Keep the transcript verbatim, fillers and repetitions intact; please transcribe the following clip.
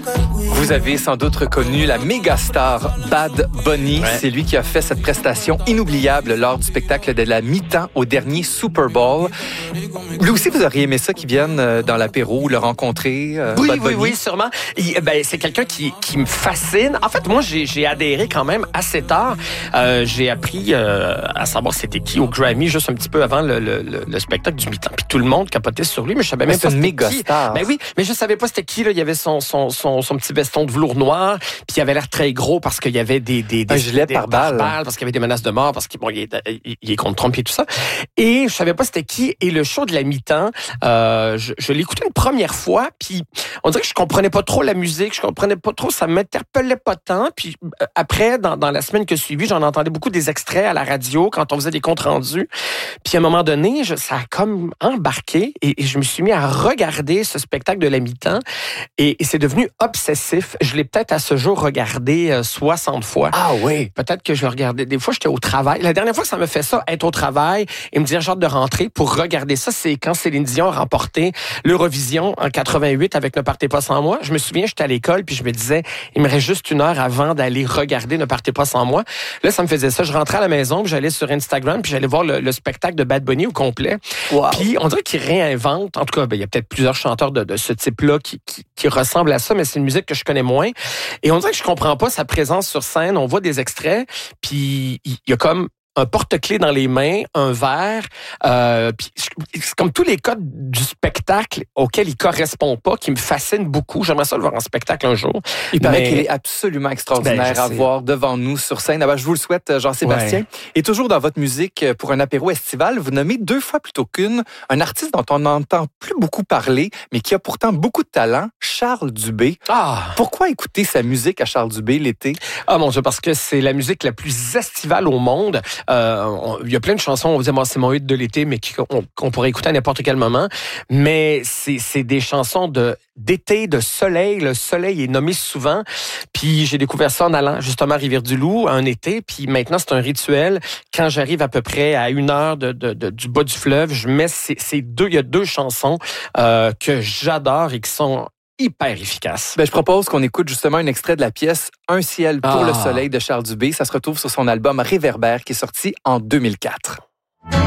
Vous avez sans doute reconnu la méga star Bad Bunny. Ouais. C'est lui qui a fait cette prestation inoubliable lors du spectacle de la mi-temps au dernier Super Bowl. Lui aussi, vous auriez aimé ça qu'il vienne dans l'apéro, le rencontrer, euh, oui, Bad oui, Bunny? oui, sûrement. Il, ben, c'est quelqu'un qui, qui me fascine. En fait, moi, j'ai, j'ai adhéré quand même assez tard. Euh, j'ai appris euh, à savoir c'était qui au Grammy juste un petit peu avant le, le, le, le spectacle du mi-temps. Puis tout le monde capotait sur lui, mais je savais même mais pas c'était c'était qui. Star. Ben oui, mais je savais pas c'était qui. Là. Il y avait son, son, son, son petit veston de velours noir, puis il avait l'air très gros parce qu'il y avait des... des, des un gilet des, par balle. Parce qu'il y avait des menaces de mort, parce qu'il bon, il est, il est contre Trump et tout ça. Et je savais pas c'était qui. Et le show de la mi-temps, euh, je, je l'écoutais une première fois, puis on dirait que je comprenais pas trop la musique, je comprenais pas trop, ça m'interpellait pas tant. Puis euh, après, dans, dans la semaine qui a suivi, j'en entendais beaucoup des extraits à la radio quand on faisait des comptes rendus. Puis à un moment donné, je, ça a comme embarqué et, et je me suis mis à regarder ce spectacle de la mi-temps et, et c'est devenu obsessif. Je l'ai peut-être à ce jour regardé euh, soixante fois. Ah oui? Peut-être que je le regardais. Des fois, j'étais au travail. La dernière fois que ça me fait ça, être au travail et me dire j'ai hâte de rentrer pour regarder ça, c'est quand Céline Dion a remporté l'Eurovision en quatre-vingt-huit avec Ne partez pas sans moi. Je me souviens, j'étais à l'école puis je me disais, il me reste juste une heure avant d'aller regarder Ne partez pas sans moi. Là, ça me faisait ça. Je rentrais à la maison, puis j'allais sur Instagram, puis j'allais voir le, le spectacle de Bad Bunny au complet. Wow. Puis on dirait qu'il réinvente. En tout cas, ben, il y a peut-être plusieurs chanteurs de, de ce type-là qui, qui, qui ressemblent à ça, mais c'est une musique que je connais moins. Et on dirait que je comprends pas sa présence sur scène. On voit des extraits, puis il y a comme un porte-clés dans les mains, un verre, euh, puis c'est comme tous les codes du spectacle auquel il correspond pas, qui me fascinent beaucoup. J'aimerais ça le voir en spectacle un jour. Il paraît mais... qu'il est absolument extraordinaire ben, à voir devant nous sur scène. Ah ben, je vous le souhaite, Jean-Sébastien. Ouais. Et toujours dans votre musique, pour un apéro estival, vous nommez deux fois plutôt qu'une un artiste dont on n'entend plus beaucoup parler, mais qui a pourtant beaucoup de talent, Charles Dubé. Ah! Pourquoi écouter sa musique à Charles Dubé l'été? Ah mon Dieu, parce que c'est la musique la plus estivale au monde. Euh, on, il y a plein de chansons, on va dire, moi, c'est mon hit de l'été, mais qu'on, qu'on pourrait écouter à n'importe quel moment. Mais c'est, c'est des chansons de, d'été, de soleil. Le soleil est nommé souvent. Puis j'ai découvert ça en allant justement à Rivière-du-Loup un été. Puis maintenant, c'est un rituel. Quand j'arrive à peu près à une heure de, de, de, du bas du fleuve, je mets ces, ces deux, il y a deux chansons euh, que j'adore et qui sont hyper efficace. Ben, je propose qu'on écoute justement un extrait de la pièce Un ciel pour ah. le soleil de Charles Dubé. Ça se retrouve sur son album Réverbère qui est sorti en deux mille quatre.